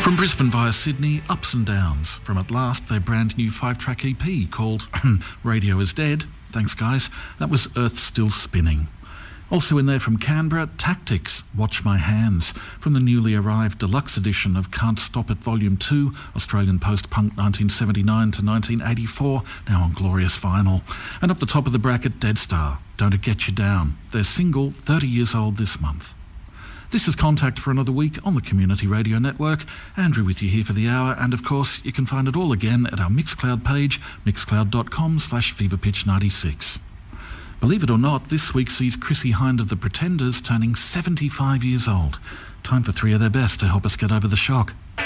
From Brisbane via Sydney, Ups and Downs. From At Last, their brand new 5-track EP called Radio Is Dead. Thanks, guys. That was Earth Still Spinning. Also in there from Canberra, Tactics, Watch My Hands, from the newly arrived deluxe edition of Can't Stop It Volume 2, Australian post-punk 1979 to 1984, now on glorious vinyl. And up the top of the bracket, Dead Star, Don't It Get You Down, their single, 30 years old this month. This is Contact for another week on the Community Radio Network. Andrew with you here for the hour, and of course you can find it all again at our Mixcloud page, mixcloud.com/feverpitch96. Believe it or not, this week sees Chrissie Hynde of the Pretenders turning 75 years old. Time for three of their best to help us get over the shock.